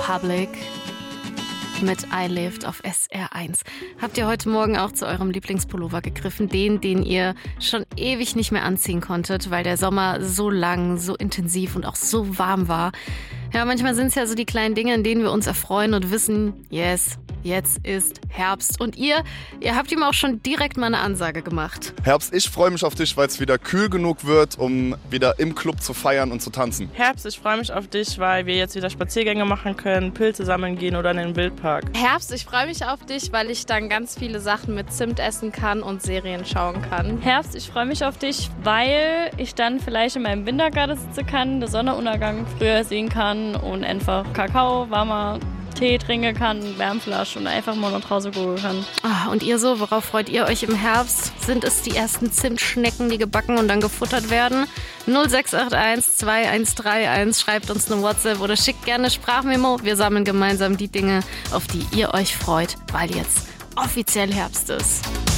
Republic mit I Lived auf SR1. Habt ihr heute Morgen auch zu eurem Lieblingspullover gegriffen? Den ihr schon ewig nicht mehr anziehen konntet, weil der Sommer so lang, so intensiv und auch so warm war. Ja, manchmal sind es ja so die kleinen Dinge, in denen wir uns erfreuen und wissen, yes, jetzt ist Herbst. Und ihr habt ihm auch schon direkt mal eine Ansage gemacht. Herbst, ich freue mich auf dich, weil es wieder kühl genug wird, um wieder im Club zu feiern und zu tanzen. Herbst, ich freue mich auf dich, weil wir jetzt wieder Spaziergänge machen können, Pilze sammeln gehen oder in den Wildpark. Herbst, ich freue mich auf dich, weil ich dann ganz viele Sachen mit Zimt essen kann und Serien schauen kann. Herbst, ich freue mich auf dich, weil ich dann vielleicht in meinem Wintergarten sitzen kann, den Sonnenuntergang früher sehen kann und einfach Kakao, warmer Tee trinken kann, Wärmflasche und einfach mal nach Hause gucken kann. Und ihr so, worauf freut ihr euch im Herbst? Sind es die ersten Zimtschnecken, die gebacken und dann gefuttert werden? 0681 2131, schreibt uns eine WhatsApp oder schickt gerne eine Sprachmemo. Wir sammeln gemeinsam die Dinge, auf die ihr euch freut, weil jetzt offiziell Herbst ist.